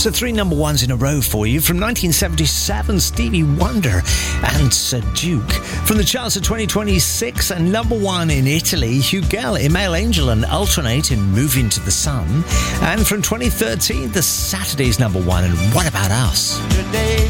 So 3 number ones in a row for you. From 1977, Stevie Wonder and Sir Duke. From the charts of 2026, and number one in Italy, Hugel, Email Angel and Alternate in Moving to the Sun. And from 2013, the Saturday's number one, and What About Us? Today